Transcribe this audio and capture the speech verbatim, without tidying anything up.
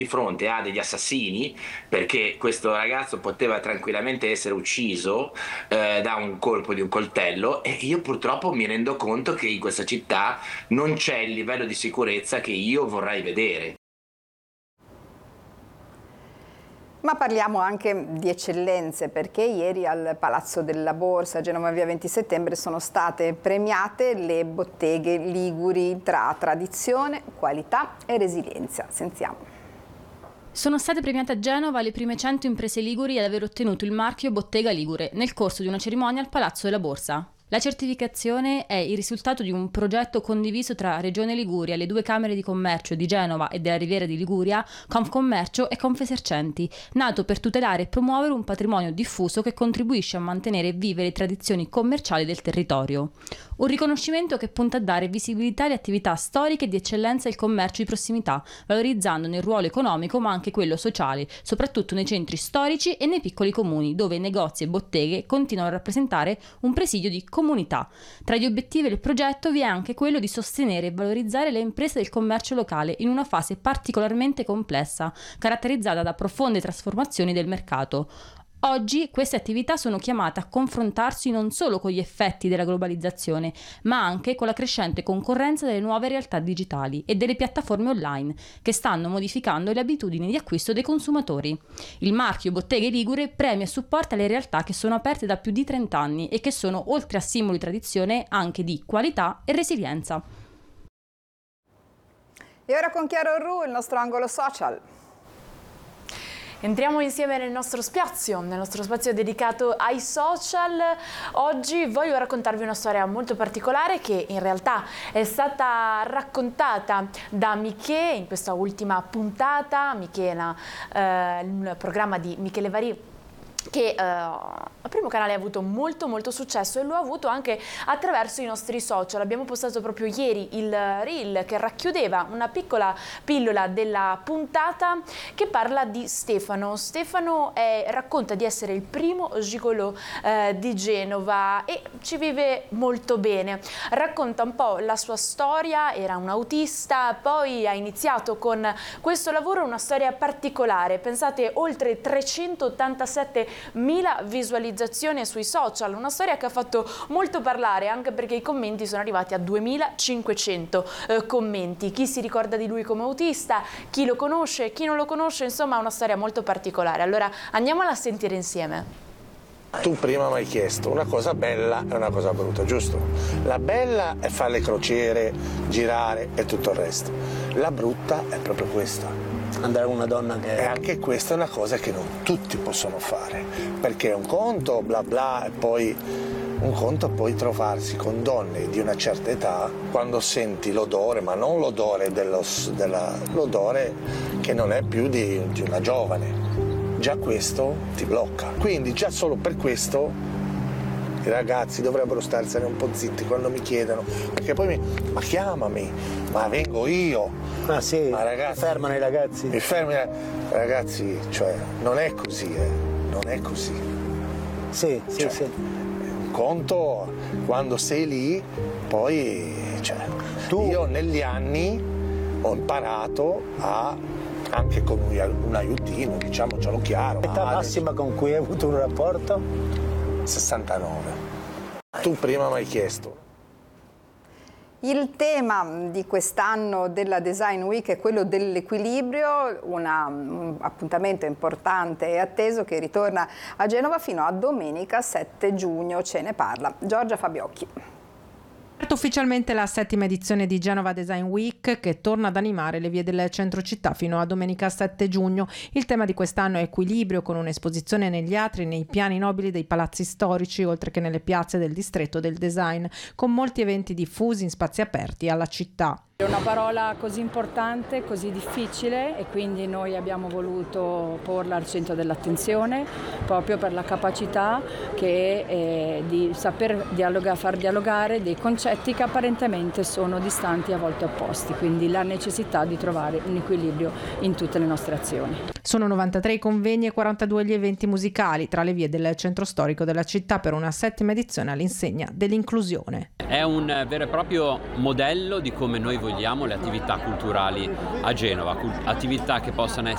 di fronte a degli assassini, perché questo ragazzo poteva tranquillamente essere ucciso eh, da un colpo di un coltello, e io purtroppo mi rendo conto che in questa città non c'è il livello di sicurezza che io vorrei vedere. Ma parliamo anche di eccellenze, perché ieri al Palazzo della Borsa a Genova via venti settembre sono state premiate le botteghe liguri tra tradizione, qualità e resilienza. Sentiamo. Sono state premiate a Genova le prime cento imprese liguri ad aver ottenuto il marchio Bottega Ligure nel corso di una cerimonia al Palazzo della Borsa. La certificazione è il risultato di un progetto condiviso tra Regione Liguria, le due Camere di Commercio di Genova e della Riviera di Liguria, Confcommercio e Confesercenti, nato per tutelare e promuovere un patrimonio diffuso che contribuisce a mantenere vive le tradizioni commerciali del territorio. Un riconoscimento che punta a dare visibilità alle attività storiche di eccellenza del commercio di prossimità, valorizzandone il ruolo economico ma anche quello sociale, soprattutto nei centri storici e nei piccoli comuni, dove negozi e botteghe continuano a rappresentare un presidio di comunità. Tra gli obiettivi del progetto vi è anche quello di sostenere e valorizzare le imprese del commercio locale in una fase particolarmente complessa, caratterizzata da profonde trasformazioni del mercato. Oggi queste attività sono chiamate a confrontarsi non solo con gli effetti della globalizzazione, ma anche con la crescente concorrenza delle nuove realtà digitali e delle piattaforme online, che stanno modificando le abitudini di acquisto dei consumatori. Il marchio Botteghe Ligure premia e supporta le realtà che sono aperte da più di trenta anni e che sono, oltre a simbolo di tradizione, anche di qualità e resilienza. E ora con Chiaro Ru, il nostro angolo social. Entriamo insieme nel nostro spazio, nel nostro spazio dedicato ai social. Oggi voglio raccontarvi una storia molto particolare che in realtà è stata raccontata da Michè in questa ultima puntata. Michè, eh, il programma di Michele Varì, che uh, al primo canale ha avuto molto molto successo e lo ha avuto anche attraverso i nostri social. Abbiamo postato proprio ieri il reel che racchiudeva una piccola pillola della puntata che parla di Stefano. Stefano è, racconta di essere il primo gigolò uh, di Genova e ci vive molto bene. Racconta un po' la sua storia, era un autista, poi ha iniziato con questo lavoro, una storia particolare. Pensate, oltre trecentottantasette mila visualizzazioni sui social, una storia che ha fatto molto parlare anche perché i commenti sono arrivati a duemilacinquecento eh, commenti. Chi si ricorda di lui come autista, chi lo conosce, chi non lo conosce, insomma una storia molto particolare. Allora andiamola a sentire insieme. Tu prima mi hai chiesto una cosa bella e una cosa brutta, giusto? La bella è fare le crociere, girare e tutto il resto. La brutta è proprio questa. Andare con una donna che... E anche questa è una cosa che non tutti possono fare, perché un conto bla bla e poi un conto poi trovarsi con donne di una certa età quando senti l'odore, ma non l'odore dello, della, l'odore che non è più di, di una giovane. Già questo ti blocca. Quindi già solo per questo i ragazzi dovrebbero starsene un po' zitti quando mi chiedono, perché poi mi, ma chiamami, ma vengo io. Ah sì, ma ragazzi, mi fermano i ragazzi. Mi fermano, ragazzi, cioè non è così, eh, non è così. Sì, sì, cioè, sì. Un conto quando sei lì, poi, cioè, tu... io negli anni ho imparato a, anche con un, un aiutino, diciamocelo chiaro. L'età massima con cui hai avuto un rapporto? sessantanove. Tu prima mi hai chiesto. Il tema di quest'anno della Design Week è quello dell'equilibrio, una, un appuntamento importante e atteso che ritorna a Genova fino a domenica sette giugno. Ce ne parla Giorgia Fabiocchi. Ufficialmente la settima edizione di Genova Design Week che torna ad animare le vie del centro città fino a domenica sette giugno. Il tema di quest'anno è equilibrio, con un'esposizione negli atri e nei piani nobili dei palazzi storici, oltre che nelle piazze del distretto del design, con molti eventi diffusi in spazi aperti alla città. È una parola così importante, così difficile e quindi noi abbiamo voluto porla al centro dell'attenzione proprio per la capacità che è di saper dialoga, far dialogare dei concetti che apparentemente sono distanti e a volte opposti, quindi la necessità di trovare un equilibrio in tutte le nostre azioni. Sono novantatré i convegni e quarantadue gli eventi musicali tra le vie del centro storico della città per una settima edizione all'insegna dell'inclusione. È un vero e proprio modello di come noi vogliamo le attività culturali a Genova, attività che possano